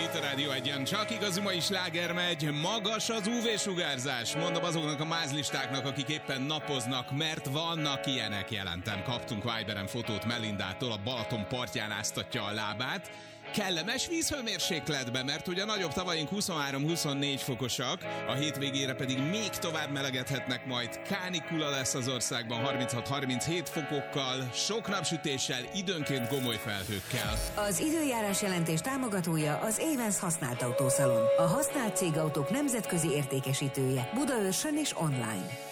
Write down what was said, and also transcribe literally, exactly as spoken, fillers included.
itt a Rádió Egyen. Csak igazi mai sláger megy, magas az ú vé-sugárzás. Mondom azoknak a mázlistáknak, akik éppen napoznak, mert vannak ilyenek, jelentem. Kaptunk Viberen fotót Melindától, a Balaton partján áztatja a lábát. Kellemes vízhőmérsékletbe, mert ugye a nagyobb tavaink huszonhárom-huszonnégy fokosak, a hétvégére pedig még tovább melegedhetnek majd. Kánikula lesz az országban harminchat-harminchét fokokkal, sok napsütéssel, időnként gomoly felhőkkel. Az időjárás jelentés támogatója az Évensz használt autószalon. A használt cégautók nemzetközi értékesítője Budaörsön és online.